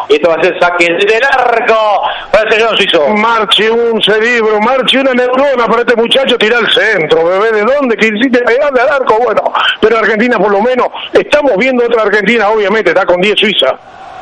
Esto va a ser saque del arco para el seleccionado suizo. Marche un cerebro, marche una neurona para este muchacho, tira al centro, bebé, ¿de dónde? Que hiciste pegarle al arco, bueno, pero Argentina por lo menos, estamos viendo otra Argentina, obviamente, está con 10 Suiza.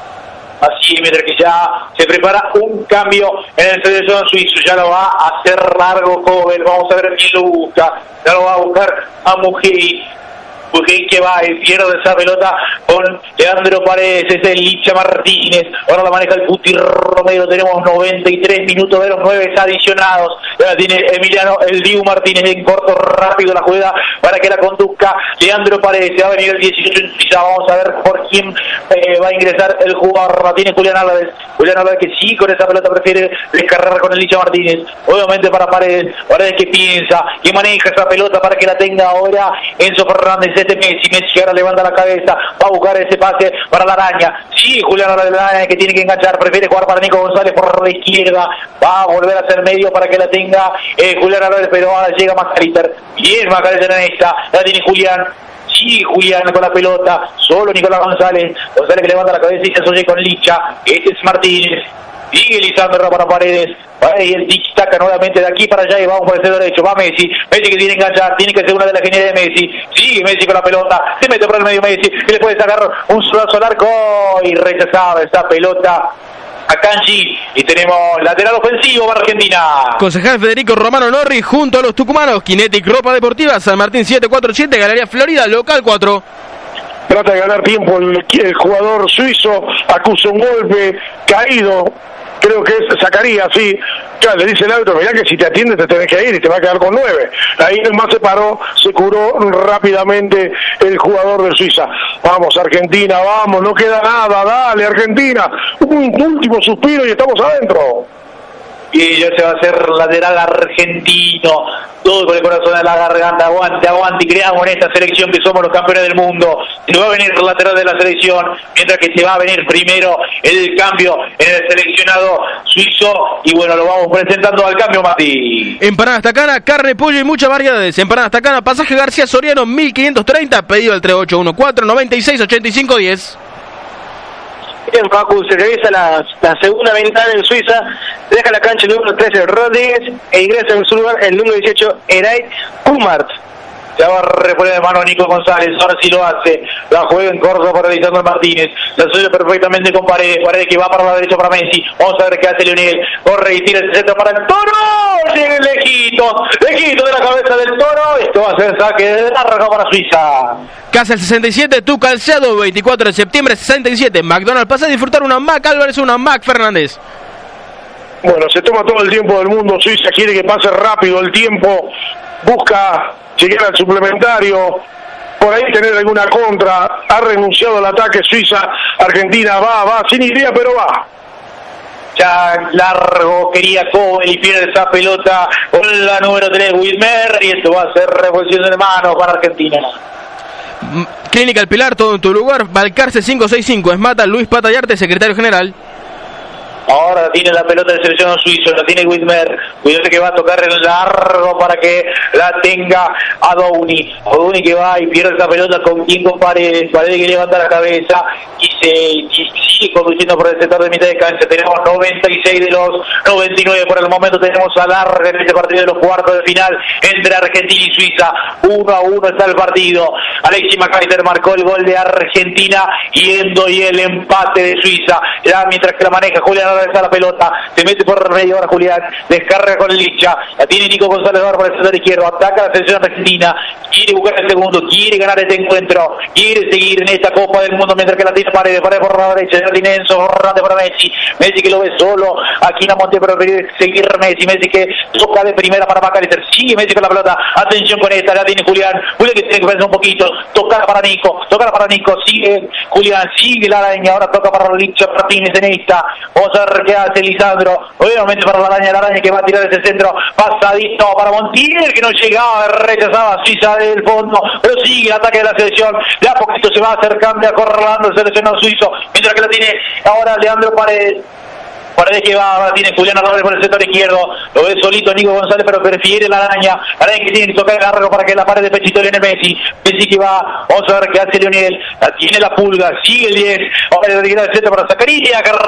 Así, mientras que ya se prepara un cambio en el seleccionado suizo, ya lo va a hacer largo Kobel, vamos a ver quién lo busca, ya lo va a buscar a Mujic que va y pierde esa pelota con Leandro Paredes, es el Licha Martínez, ahora la maneja el Cuti Romero, tenemos 93 minutos de los 9 adicionados, ya tiene Emiliano el Dibu Martínez en corto, rápido la juega para que la conduzca Leandro Paredes, se va a venir el 18 en Suiza, vamos a ver por quién va a ingresar el jugador, la tiene Julián Álvarez que sí con esa pelota prefiere descargar con el Licha Martínez, obviamente para Paredes que piensa, que maneja esa pelota para que la tenga ahora Enzo Fernández, Messi ahora levanta la cabeza, va a buscar ese pase para la araña, sí, Julián Araña que tiene que enganchar, prefiere jugar para Nico González por la izquierda, va a volver a hacer medio para que la tenga Julián Álvarez, pero ahora llega Macalister, bien Macalister en esta, la tiene Julián, sí, Julián con la pelota, solo Nicolás González que levanta la cabeza y se asocia con Licha, este es Martínez, sigue Lisandro para Paredes, y el tic-tac nuevamente de aquí para allá y vamos por el centro derecho, va Messi que tiene que enganchar, tiene que ser una de las geniales de Messi, sigue Messi con la pelota, se mete por el medio Messi, que le puede sacar un solazo al arco y rechazaba esa pelota a Kanji y tenemos lateral ofensivo para Argentina. Concejal Federico Romano Norris junto a los tucumanos, Kinetic Ropa Deportiva, San Martín 747, Galería Florida, local 4. Trata de ganar tiempo el jugador suizo, acusa un golpe caído, creo que es Zacarías, sí. Claro, le dice el árbitro, mirá que si te atiende te tenés que ir y te va a quedar con 9. Ahí nomás se paró, se curó rápidamente el jugador de Suiza. Vamos Argentina, vamos, no queda nada, dale Argentina, un último suspiro y estamos adentro. Y ya se va a hacer lateral argentino, todo con el corazón en la garganta, aguante, y creamos en esta selección que somos los campeones del mundo. Se va a venir el lateral de la selección, mientras que se va a venir primero el cambio en el seleccionado suizo, y bueno, lo vamos presentando al cambio, Mati. Empanadas Tacana, carne, pollo y muchas variedades. Empanadas Tacana, pasaje García Soriano 1530, pedido al 3814-968510. Bien, Facu, se realiza la segunda ventana en Suiza, deja la cancha el número 13 Rodríguez e ingresa en su lugar el número 18 Eray Kumart. Ya va a reponer de mano Nico González, ahora sí lo hace, la juega en corto para Lisandro Martínez, la suele perfectamente con Paredes que va para la derecha para Messi, vamos a ver qué hace Lionel, corre y tira el centro para el Toro, llega lejito de la cabeza del Toro, esto va a ser saque de largo para Suiza. Casa el 67, Tu Calzado, 24 de septiembre 67, McDonald's, pasa a disfrutar una Mac Álvarez, una Mac Fernández. Bueno, se toma todo el tiempo del mundo, Suiza quiere que pase rápido el tiempo, busca llegar al suplementario, por ahí tener alguna contra, ha renunciado al ataque Suiza, Argentina va, sin idea pero va. Ya largo quería Kobel y pierde esa pelota con la número 3 Widmer y esto va a ser revolución de manos para Argentina. Clínica El Pilar, todo en tu lugar, Balcarce 565, Esmata, Luis Patallarte, secretario general. Ahora tiene la pelota del seleccionado suizo, la tiene Widmer que va a tocar el largo para que la tenga a Downey que va y pierde esa pelota con Paredes que levanta la cabeza y sigue conduciendo por el sector de mitad de cancha. Tenemos 96 de los 99 por el momento, tenemos a larga en este partido de los cuartos de final entre Argentina y Suiza. 1-1 está el partido. Alexis McAllister marcó el gol de Argentina y el empate de Suiza, ya mientras que la maneja Julián Álvarez a la pelota, se mete por medio ahora Julián, descarga con Licha, la tiene Nico González ahora por el sector izquierdo, ataca a la selección argentina, quiere buscar el segundo, quiere ganar este encuentro, quiere seguir en esta Copa del Mundo mientras que la tiene Paredes por la derecha, ya tiene Enzo Fernández para Messi que lo ve solo, aquí en la Monte pero quiere seguir Messi que toca de primera para Macalister, sigue Messi con la pelota, atención con esta, la tiene Julián que tiene que pensar un poquito, toca para Nico, sigue Julián, sigue la araña, ahora toca para Licha Martínez en esta, vamos a ver qué hace Lisandro, obviamente para la araña que va a tirar ese centro, pasadito para Montiel que no llegaba, rechazaba Suiza del fondo, pero sigue el ataque de la selección, de a poquito se va acercando, acorralando el seleccionado suizo, mientras que la tiene ahora Leandro Paredes que va, tiene Julián Álvarez por el sector izquierdo, lo ve solito Nico González, pero prefiere la araña que tiene que tocar el largo para que la pared de pechito Lionel Messi que va, vamos a ver qué hace Lionel, la tiene la pulga, sigue el 10, ahora le tira el centro para Zacarías,